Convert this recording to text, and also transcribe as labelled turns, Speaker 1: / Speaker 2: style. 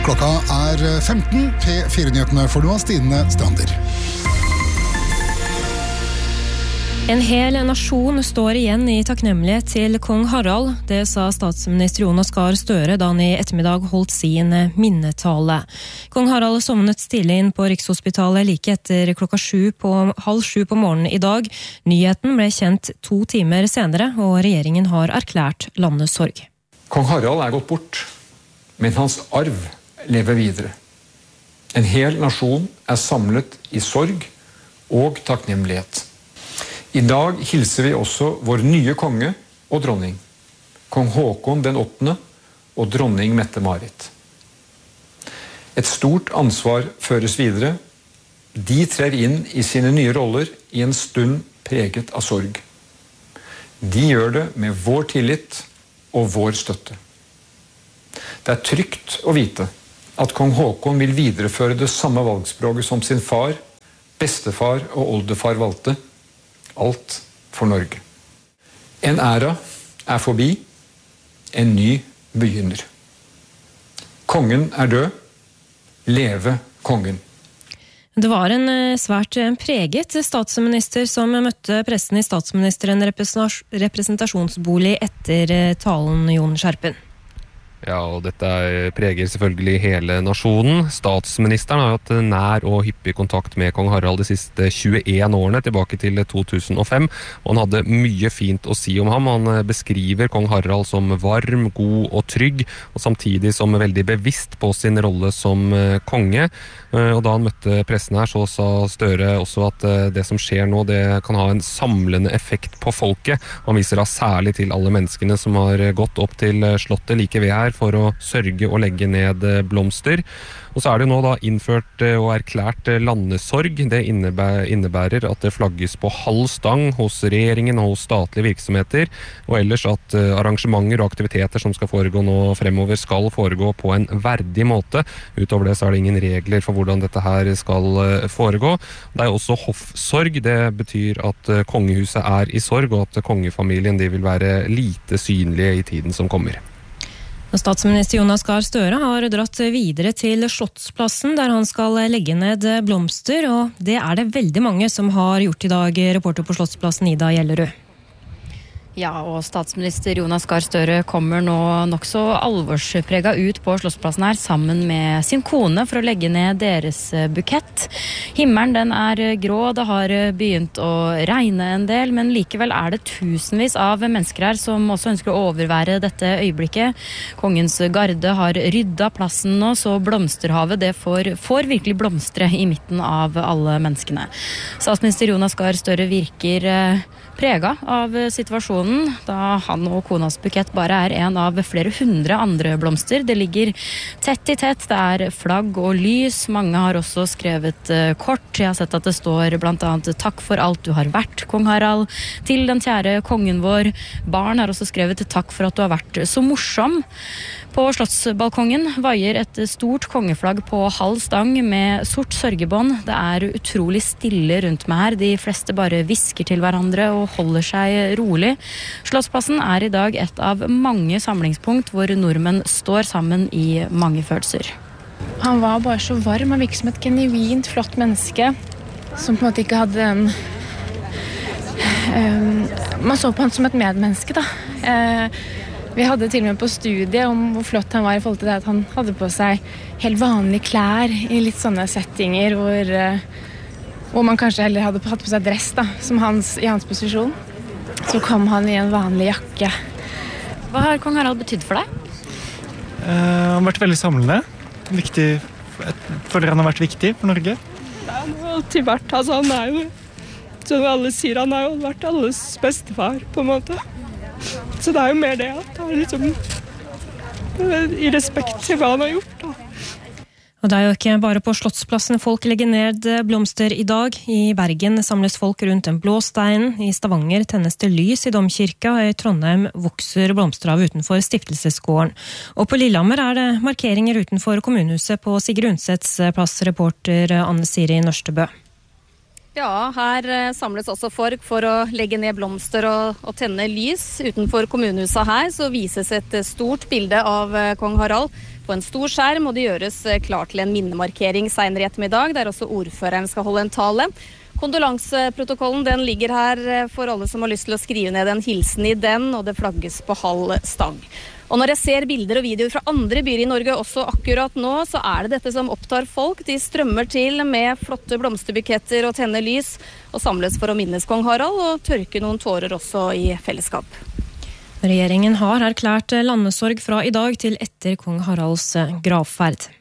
Speaker 1: Klokka 15. P4-nyhetene for nå av Stine Strander.
Speaker 2: En hel nasjon står igjen i takknemlighet til kong Harald. Det sa statsminister Jonas Gahr Støre da han i ettermiddag holdt sin minnetale. Kong Harald sovnet stille inn på Rikshospitalet like etter klokka 6:30 på morgenen i dag. Nyheten ble kjent 2 timer senere, og regjeringen har erklært landesorg.
Speaker 3: Kong Harald gått bort, men hans arv lever videre. En hel nasjon samlet i sorg og takknemlighet. I dag hilser vi også vår nye konge og dronning, kong Håkon den 8. og dronning Mette-Marit. Et stort ansvar føres videre. De trer inn i sine nye roller i en stund preget av sorg. De gjør det med vår tillit og vår støtte. Det trygt å vite at kong Håkon vil videreføre det samme valgspråket som sin far, bestefar og oldefar valgte. Alt for Norge. En æra forbi, en ny begynner. Kongen død, leve kongen.
Speaker 2: Det var en svært preget statsminister som møtte pressen i statsministerens representasjonsbolig etter talen, Jon Skjerpen.
Speaker 4: Ja, og dette preger selvfølgelig hele nasjonen. Statsministeren har hatt nær og hyppig kontakt med kong Harald de siste 21 årene, tilbake til 2005, og han hadde mye fint å si om ham. Han beskriver kong Harald som varm, god og trygg, og samtidig som veldig bevisst på sin rolle som konge. Og da han møtte pressen her, så sa Støre også at det som skjer nå, det kan ha en samlende effekt på folket. Han viser da særlig til alle menneskene som har gått opp til slottet like ved her for å sørge og legge ned blomster. Og så det nå da innført og erklært landesorg. Det innebærer at det flagges på halv stang hos regjeringen og hos statlige virksomheter, og ellers at arrangementer og aktiviteter som skal foregå nå fremover skal foregå på en verdig måte. Utover det så det ingen regler for hvordan dette her skal foregå. Det også hoffsorg. Det betyr at kongehuset i sorg, og at kongefamilien de vil være lite synlige i tiden som kommer.
Speaker 2: Statsminister Jonas Gahr Støre har dratt videre til Slottsplassen, der han skal legge ned blomster, og det det veldig mange som har gjort i dag, reporter på Slottsplassen Ida Gjellerud.
Speaker 5: Ja, og statsminister Jonas Gahr Støre kommer nå nok så alvorsprega ut på Slottsplassen her sammen med sin kone for å legge ned deres bukett. Himmelen den grå, det har begynt å regne en del, men likevel det tusenvis av mennesker her som også ønsker å overvære dette øyeblikket. Kongens garde har rydda plassen nå, så blomsterhavet det får virkelig blomstre i midten av alle menneskene. Statsminister Jonas Gahr Støre virker prega av situasjonen, da han og konas bukett bare en av flere hundre andre blomster. Det ligger tett i tett, det flagg og lys. Mange har også skrevet kort. Jeg har sett at det står blant annet «Takk for alt du har vært, kong Harald», til den kjære kongen vår. Barn har også skrevet «Takk for at du har vært så morsom». På slottsbalkongen vaier et stort kongeflagg på halv stang med sort sørgebånd. Det utrolig stille rundt meg her. De fleste bare hvisker til hverandre og holder seg rolig. Slottsplassen i dag et av mange samlingspunkt hvor nordmenn står sammen i mange følelser.
Speaker 6: Han var bare så varm. Han virket som et genuint flott menneske som på en måte ikke hadde en... man så på han som et medmenneske, da. Vi hadde til og med på studiet om hvor flott han var i forhold til det at han hadde på seg helt vanlige klær i litt sånne settinger hvor man kanskje heller hadde hatt på seg dress da, som i hans posisjon. Så kom han i en vanlig jakke.
Speaker 5: Hva har kong Harald betydd for deg?
Speaker 7: Han har vært veldig samlende. Viktig. Jeg føler han har vært viktig for Norge.
Speaker 8: Ja, han har alltid vært, altså han jo, som alle sier, han har jo vært alles bestefar på en måte. Så det jo mer det at han liksom i respekt til hva han har gjort da.
Speaker 2: Og det jo ikke bare på Slottsplassen folk legger ned blomster i dag. I Bergen samles folk rundt en blå stein. I Stavanger tennes det lys i Domkirka, og i Trondheim vokser blomsterhav utenfor Stiftelsesgården. Og på Lillehammer det markeringer utenfor kommunehuset på Sigrid Undsets plass, reporter Anne Siri Nørstebø.
Speaker 9: Ja, her samles også folk for å legge ned blomster og tenne lys. Utenfor kommunehuset her så vises et stort bilde av kong Harald på en stor skjerm, og det gjøres klar til en minnemarkering senere i ettermiddag, der også ordføreren skal holde en tale. Kondolanseprotokollen den ligger her for alle som har lyst til å skrive ned en hilsen i den, og det flagges på halv stang. Og når jeg ser bilder og videoer fra andre byer i Norge også akkurat nå, så er det dette som opptar folk. De strømmer til med flotte blomsterbuketter og tenner lys, og samles for å minnes kong Harald, og tørke noen tårer også i fellesskap.
Speaker 2: Regjeringen har erklært landesorg fra i dag til etter kong Haralds gravferd.